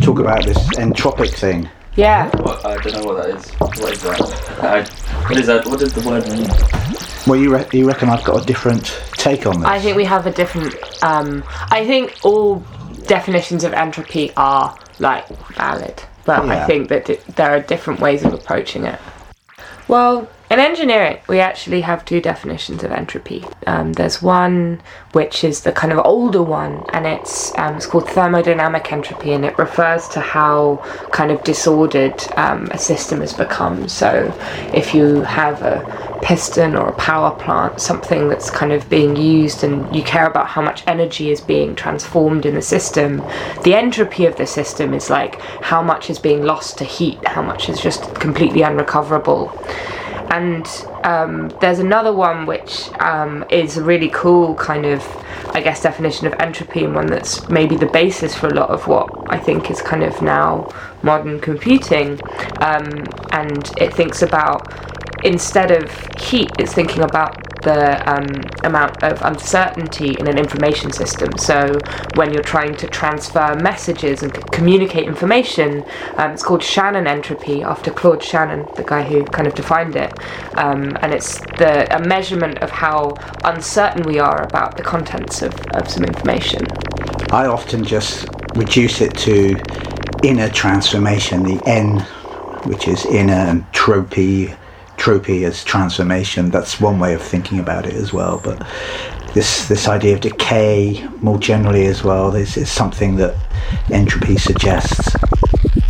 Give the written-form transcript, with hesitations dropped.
talk about this entropic thing. Yeah. I don't know what that is. What is that? What is that? What does the word mean? Well, you reckon I've got a different take on this? I think we have a different. I think all definitions of entropy are valid, but Yeah. I think that there are different ways of approaching it. Well, in engineering, we actually have two definitions of entropy. There's one which is the kind of older one, and it's called thermodynamic entropy, and it refers to how kind of disordered a system has become. So if you have a piston or a power plant, something that's kind of being used, and you care about how much energy is being transformed in the system, the entropy of the system is like how much is being lost to heat, how much is just completely unrecoverable. And there's another one which is a really cool kind of, I guess, definition of entropy, and one that's maybe the basis for a lot of what I think is kind of now modern computing. And it thinks about, instead of heat, it's thinking about the amount of uncertainty in an information system. So when you're trying to transfer messages and communicate information, it's called Shannon entropy, after Claude Shannon, the guy who kind of defined it. And it's a measurement of how uncertain we are about the contents of some information. I often just reduce it to inner transformation, the N, which is inner, and tropy as transformation. That's one way of thinking about it as well. But this idea of decay more generally as well is something that entropy suggests.